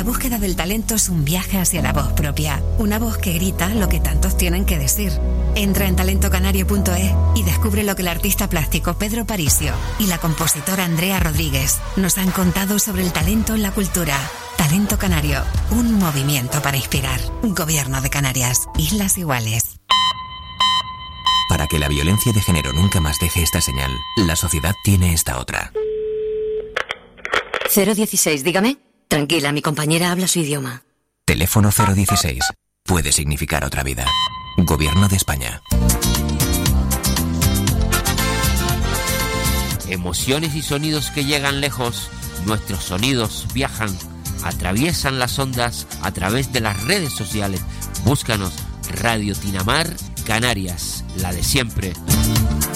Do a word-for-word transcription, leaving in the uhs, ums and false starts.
La búsqueda del talento es un viaje hacia la voz propia, una voz que grita lo que tantos tienen que decir. Entra en talento canario punto es y descubre lo que el artista plástico Pedro Parisio y la compositora Andrea Rodríguez nos han contado sobre el talento en la cultura. Talento Canario, un movimiento para inspirar. Gobierno de Canarias, Islas Iguales. Para que la violencia de género nunca más deje esta señal, la sociedad tiene esta otra. cero dieciséis, dígame. Tranquila, mi compañera habla su idioma. Teléfono cero dieciséis. Puede significar otra vida. Gobierno de España. Emociones y sonidos que llegan lejos. Nuestros sonidos viajan, atraviesan las ondas a través de las redes sociales. Búscanos Radio Tinamar Canarias, la de siempre.